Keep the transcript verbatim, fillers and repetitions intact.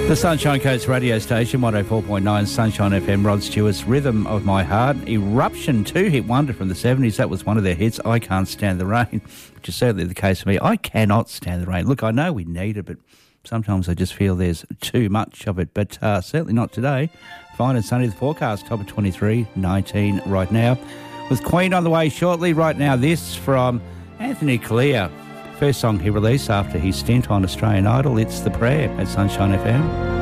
The Sunshine Coast radio station, one oh four point nine Sunshine F M, Rod Stewart's Rhythm of My Heart. Eruption, two-hit wonder from the seventies. That was one of their hits, I Can't Stand the Rain, which is certainly the case for me. I cannot stand the rain. Look, I know we need it, but sometimes I just feel there's too much of it. But uh, certainly not today. Fine and sunny, the forecast, top of twenty-three, nineteen right now. With Queen on the way shortly. Right now, this from Anthony Clear. First song he released after his stint on Australian Idol. It's The Prayer at Sunshine F M.